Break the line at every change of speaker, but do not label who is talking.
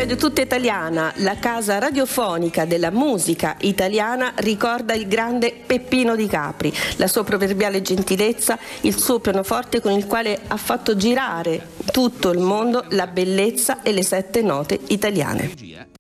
Radio Tutta Italiana, la casa radiofonica della musica italiana, ricorda il grande Peppino Di Capri, la sua proverbiale gentilezza, il suo pianoforte con il quale ha fatto girare tutto il mondo la bellezza e le 7 note italiane.